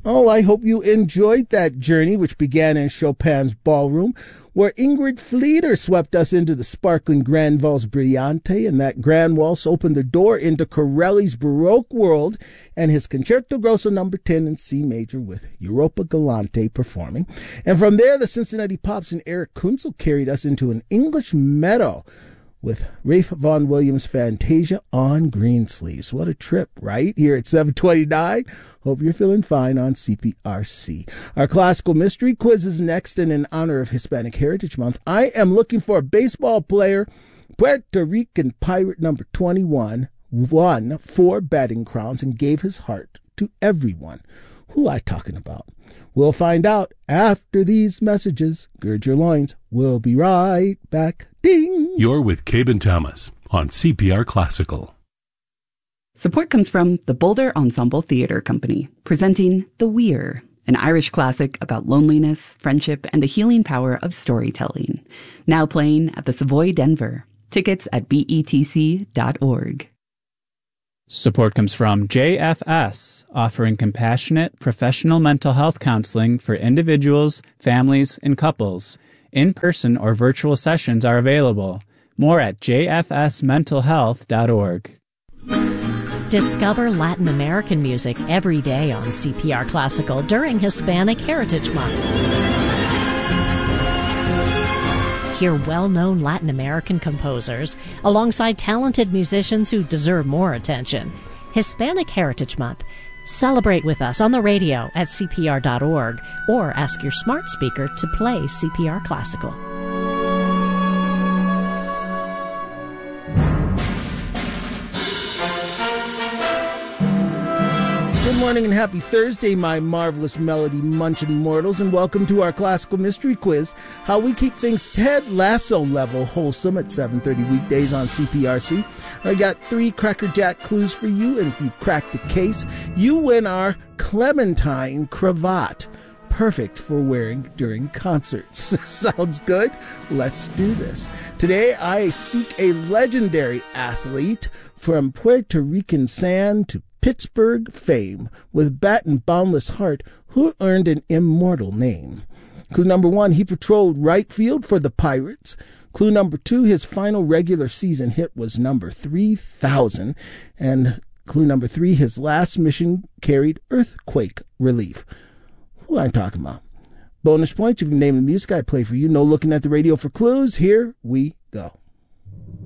Oh, I hope you enjoyed that journey, which began in Chopin's ballroom, where Ingrid Fleeter swept us into the sparkling Grand Valse Brillante, and that Grand Waltz opened the door into Corelli's Baroque world and his Concerto Grosso No. 10 in C major with Europa Galante performing. And from there, the Cincinnati Pops and Eric Kunzel carried us into an English meadow with Ralph Vaughan Williams' Fantasia on Greensleeves. What a trip, right? Here at 7:29. Hope you're feeling fine on CPRC. Our classical mystery quiz is next, and in honor of Hispanic Heritage Month, I am looking for a baseball player. Puerto Rican Pirate number 21 won 4 batting crowns and gave his heart to everyone. Who I talking about? We'll find out after these messages. Gird your loins. We'll be right back. Ding! You're with Cabe and Thomas on CPR Classical. Support comes from the Boulder Ensemble Theatre Company, presenting The Weir, an Irish classic about loneliness, friendship, and the healing power of storytelling. Now playing at the Savoy Denver. Tickets at betc.org. Support comes from JFS, offering compassionate, professional mental health counseling for individuals, families, and couples. In-person or virtual sessions are available. More at jfsmentalhealth.org. Discover Latin American music every day on CPR Classical during Hispanic Heritage Month. Hear well-known Latin American composers alongside talented musicians who deserve more attention. Hispanic Heritage Month. Celebrate with us on the radio at CPR.org or ask your smart speaker to play CPR Classical. Good morning and happy Thursday, my marvelous melody munchin' mortals, and welcome to our classical mystery quiz, how we keep things Ted Lasso level wholesome at 7:30 weekdays on CPRC. I got 3 Cracker Jack clues for you, and if you crack the case, you win our Clementine cravat. Perfect for wearing during concerts. Sounds good? Let's do this. Today, I seek a legendary athlete from Puerto Rican sand to Pittsburgh fame with bat and boundless heart who earned an immortal name. Clue number 1, he patrolled right field for the Pirates. Clue number 2, his final regular season hit was number 3,000. And clue number 3, his last mission carried earthquake relief. Who I'm talking about? Bonus points if you name the music I play for you. No looking at the radio for clues. Here we go.